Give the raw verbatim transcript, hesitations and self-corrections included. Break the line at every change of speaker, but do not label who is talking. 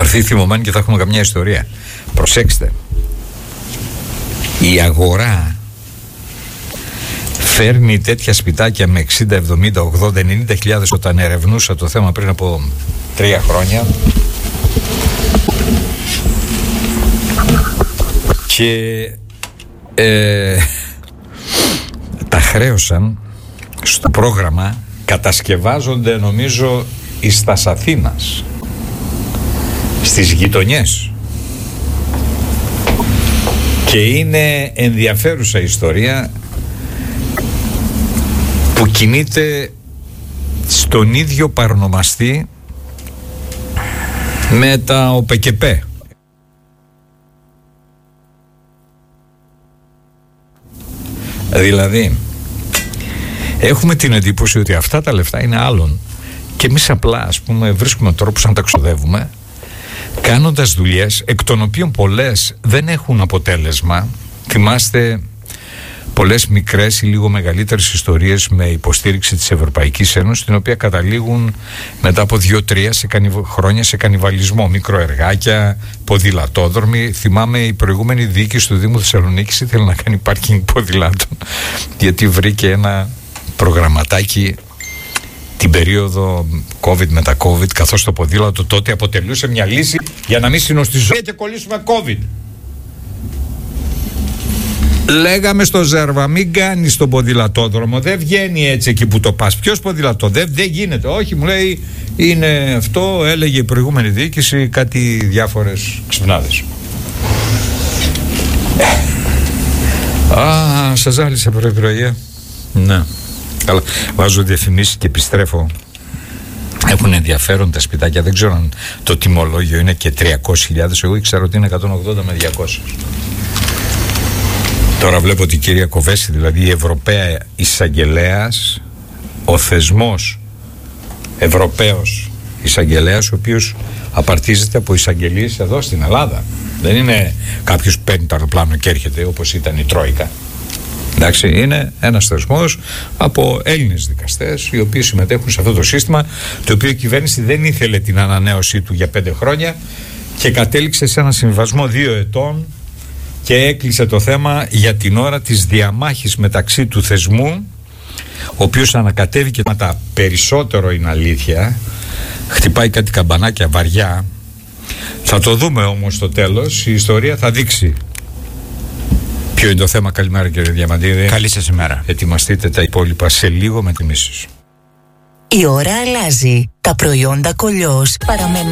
έρθει θυμωμένη και θα έχουμε καμιά ιστορία. Προσέξτε. Η αγορά φέρνει τέτοια σπιτάκια με εξήντα, εβδομήντα, ογδόντα, ενενήντα χιλιάδες όταν ερευνούσα το θέμα πριν από τρία χρόνια και ε, τα χρέωσαν στο πρόγραμμα. Κατασκευάζονται νομίζω εις τας Αθήνας, στις γειτονιές, και είναι ενδιαφέρουσα ιστορία που κινείται στον ίδιο παρονομαστή με τα ΟΠΕΚΕΠΕ. Δηλαδή έχουμε την εντύπωση ότι αυτά τα λεφτά είναι άλλων και εμείς απλά, ας πούμε, βρίσκουμε τρόπους να τα ξοδεύουμε κάνοντας δουλειές εκ των οποίων πολλές δεν έχουν αποτέλεσμα. Θυμάστε πολλές μικρές ή λίγο μεγαλύτερες ιστορίες με υποστήριξη της Ευρωπαϊκής Ένωσης, την οποία καταλήγουν μετά από δύο-τρία σε κανιβ... χρόνια σε κανιβαλισμό. Μικροεργάκια, ποδηλατόδρομοι. Θυμάμαι η προηγούμενη διοίκηση του Δήμου Θεσσαλονίκης ήθελε να κάνει πάρκινγκ ποδηλάτων, γιατί βρήκε ένα προγραμματάκι την περίοδο COVID με τα COVID, καθώς το ποδήλατο τότε αποτελούσε μια λύση για να μην συνοστιζόμαστε και κολλήσουμε COVID. Λέγαμε στο Ζέρβα, μην κάνεις τον ποδηλατόδρομο, δεν βγαίνει έτσι εκεί που το πας. Ποιος ποδηλατό, δεν, δεν γίνεται. Όχι, μου λέει, είναι αυτό, έλεγε η προηγούμενη διοίκηση, κάτι διάφορες ξυπνάδες. Α, σας ζάλισε προεδρία. Ναι. Καλά. Βάζω διαφημίσεις και επιστρέφω. Έχουν ενδιαφέρον τα σπιτάκια. Δεν ξέρω αν το τιμολόγιο είναι και τριακόσιες χιλιάδες. Εγώ ήξερα ότι είναι εκατόν ογδόντα με διακόσιες. Τώρα βλέπω ότι η κυρία Κοβέση, δηλαδή η Ευρωπαία Εισαγγελέας, ο θεσμός Ευρωπαίος Εισαγγελέας, ο οποίος απαρτίζεται από εισαγγελίες εδώ στην Ελλάδα. Δεν είναι κάποιος που παίρνει το αεροπλάνο και έρχεται όπως ήταν η Τρόικα. Εντάξει, είναι ένας θεσμός από Έλληνες δικαστές οι οποίοι συμμετέχουν σε αυτό το σύστημα, το οποίο η κυβέρνηση δεν ήθελε την ανανέωσή του για πέντε χρόνια και κατέληξε σε ένα συμβασμό δύο ετών και έκλεισε το θέμα για την ώρα της διαμάχης μεταξύ του θεσμού, ο οποίος ανακατεύηκε τα περισσότερο, είναι αλήθεια, χτυπάει κάτι καμπανάκια βαριά. Θα το δούμε όμως στο τέλος, η ιστορία θα δείξει ποιο είναι το θέμα. Καλημέρα κύριε Διαμαντίδη.
Καλή σας ημέρα.
Ετοιμαστείτε τα υπόλοιπα σε λίγο με τιμήσεις.
Η ώρα αλλάζει. Τα προϊόντα Κολλιός παραμένουν